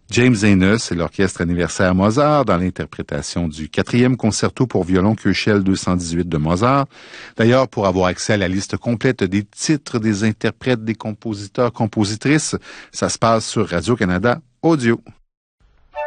James Enos et l'Orchestre anniversaire Mozart dans l'interprétation du 4e concerto pour violon Köchel 218 de Mozart. D'ailleurs, pour avoir accès à la liste complète des titres, des interprètes, des compositeurs, compositrices, ça se passe sur Radio-Canada Audio.